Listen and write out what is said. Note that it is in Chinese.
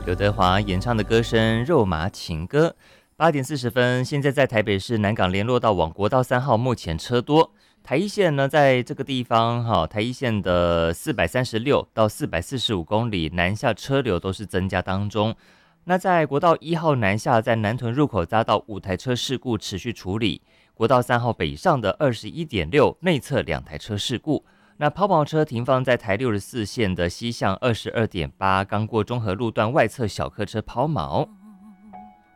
刘德华演唱的歌声《肉麻情歌》。8点40分，现在在台北市南港联络道往国道3号，目前车多。台一线呢，在这个地方台一线的436到445公里南下车流都是增加当中。那在国道1号南下，在南屯入口匝道5台车事故持续处理。国道3号北上的21.6内侧2台车事故。那抛锚车停放在台64线的西向22.8，刚过中和路段外侧小客车抛锚。